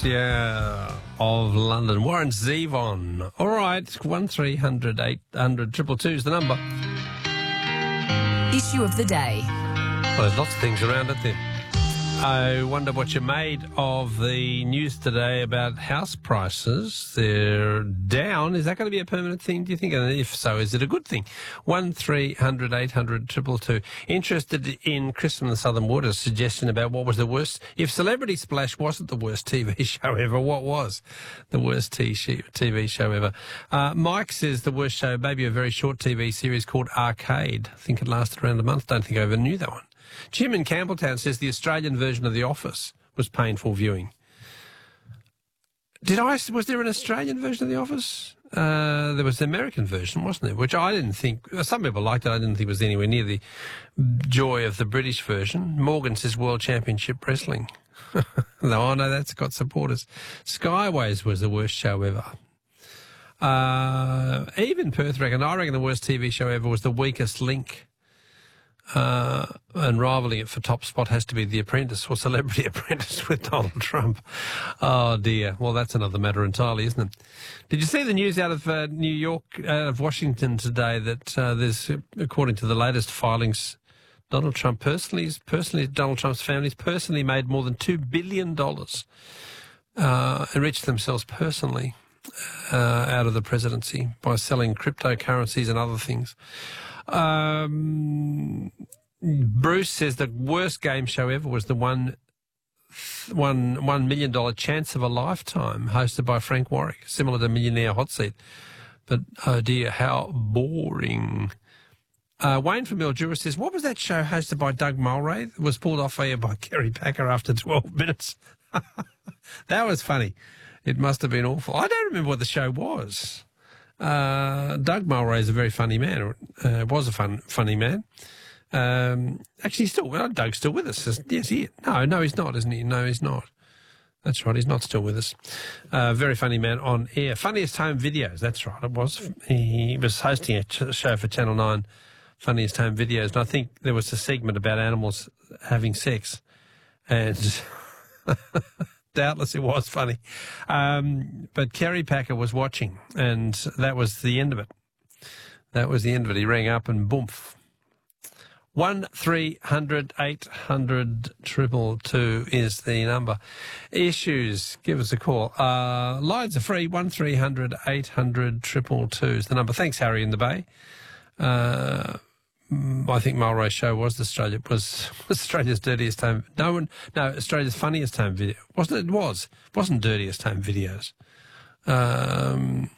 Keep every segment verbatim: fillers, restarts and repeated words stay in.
yeah, of London. Warren Zevon. All right, one three hundred eight hundred two two two is the number. Issue of the day. Well, there's lots of things around it there. I wonder what you made of the news today about house prices. They're down. Is that going to be a permanent thing, do you think? And if so, is it a good thing? one three hundred eight hundred two two two. Interested in Chris from the Southern Waters' suggestion about what was the worst. If Celebrity Splash wasn't the worst T V show ever, what was the worst T V show ever? Uh, Mike says the worst show, maybe a very short T V series called Arcade. I think it lasted around a month. Don't think I ever knew that one. Jim in Campbelltown says the Australian version of The Office was painful viewing. Did I? Was there an Australian version of The Office? Uh, there was the American version, wasn't there? Which I didn't think. Some people liked it. I didn't think it was anywhere near the joy of the British version. Morgan says World Championship Wrestling. No, I know that's got supporters. Skyways was the worst show ever. Uh, even Perth reckon. I reckon the worst T V show ever was The Weakest Link. Uh, and rivaling it for top spot has to be The Apprentice or Celebrity Apprentice with Donald Trump. Oh, dear. Well, that's another matter entirely, isn't it? Did you see the news out of uh, New York, out of Washington today, that uh, there's, according to the latest filings, Donald Trump personally, personally, Donald Trump's family's personally made more than two billion dollars, uh, enriched themselves personally uh, out of the presidency by selling cryptocurrencies and other things. Um, Bruce says the worst game show ever was the one, one, one million dollar Chance of a Lifetime, hosted by Frank Warwick, similar to Millionaire Hot Seat. But oh dear, how boring. Uh, Wayne from Mildura says, what was that show hosted by Doug Mulray that was pulled off air by Kerry Packer after twelve minutes? That was funny. It must have been awful. I don't remember what the show was. Uh, Doug Mulray is a very funny man, or uh, was a fun, funny man. Um, actually, he's still, well, Doug's still with us. Yes, he is. No, no, he's not, isn't he? No, he's not. That's right, he's not still with us. Uh, very funny man on air. Funniest Home Videos, that's right, it was. He was hosting a ch- show for Channel nine, Funniest Home Videos, and I think there was a segment about animals having sex. And doubtless it was funny. Um, but Kerry Packer was watching, and that was the end of it. That was the end of it. He rang up and boom. one three hundred eight hundred two two two is the number. Issues, give us a call. Uh, lines are free, one three hundred eight hundred two two two is the number. Thanks, Harry in the Bay. Uh, I think Mulray's show was Australia was Australia's dirtiest home. No one, no, Australia's funniest home video, wasn't it? It was. It wasn't dirtiest home videos. Um,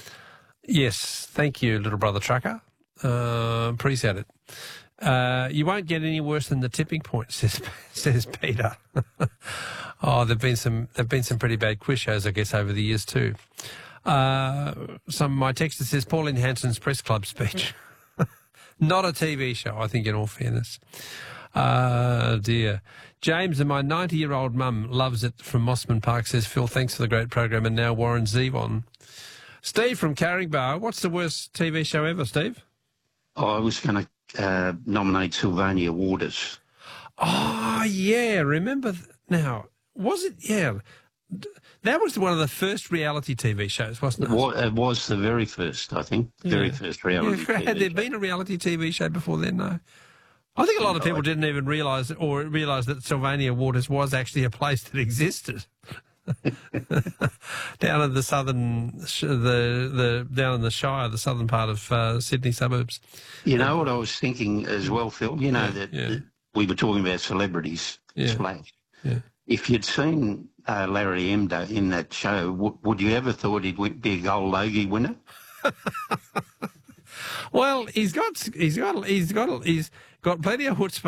yes, thank you, little brother trucker. Uh, appreciate it. Uh, you won't get any worse than the tipping point, says says Peter. Oh, there've been some there've been some pretty bad quiz shows, I guess, over the years too. Uh, some my texter says Pauline Hanson's press club speech. Not a T V show, I think, in all fairness. Uh, dear. James and my ninety-year-old mum loves it from Mossman Park, says Phil, thanks for the great program, and now Warren Zevon. Steve from Carringbar, what's the worst T V show ever, Steve? Oh, I was going to uh, nominate Sylvania Waters. Oh, yeah, remember th- now. Was it? Yeah. That was one of the first reality T V shows, wasn't it? It was, it was the very first, I think, yeah. very first reality yeah, T V Had there show. been a reality T V show before then? No. I think a lot of people didn't even realise or realise that Sylvania Waters was actually a place that existed. Down in the southern, the the down in the Shire, the southern part of uh, Sydney suburbs. You know what I was thinking as well, Phil? You know yeah, that, yeah. that we were talking about celebrities Yeah. splash. Yeah. If you'd seen uh, Larry Emdo in that show, w- would you ever thought he'd w- be a Gold Logie winner? Well, he's got he's got he's got he's got plenty of chutzpah